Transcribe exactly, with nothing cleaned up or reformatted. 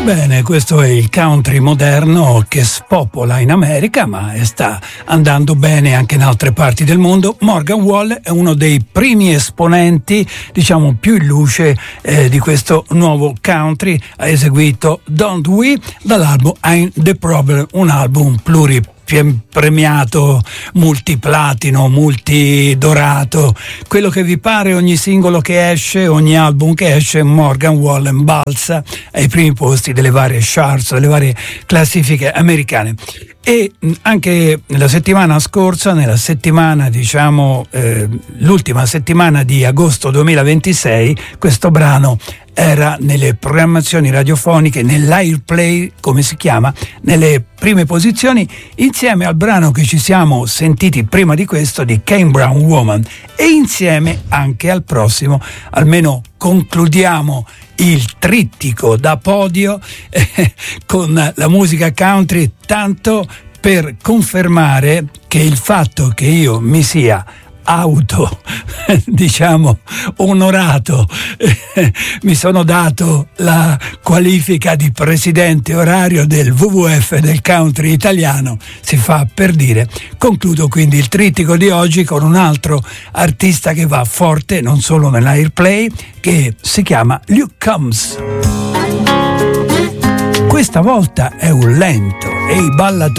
Bene, questo è il country moderno che spopola in America, ma sta andando bene anche in altre parti del mondo. Morgan Wallen è uno dei primi esponenti, diciamo più in luce eh, di questo nuovo country. Ha eseguito Don't We dall'album I'm the Problem, un album pluripremiato, premiato, multiplatino, multidorato, quello che vi pare. Ogni singolo che esce, ogni album che esce, Morgan Wallen balza ai primi posti delle varie charts, delle varie classifiche americane. E anche la settimana scorsa, nella settimana diciamo eh, l'ultima settimana di agosto duemilaventisei, questo brano era nelle programmazioni radiofoniche, nell'airplay, come si chiama, nelle prime posizioni, insieme al brano che ci siamo sentiti prima di questo, di Kane Brown Woman, e insieme anche al prossimo. Almeno concludiamo il trittico da podio eh, con la musica country, tanto per confermare che il fatto che io mi sia auto, diciamo, onorato, eh, mi sono dato la qualifica di presidente orario del W W F del country italiano, si fa per dire. Concludo quindi il trittico di oggi con un altro artista che va forte, non solo nell'airplay, che si chiama Luke Combs. Questa volta è un lento e i ballatori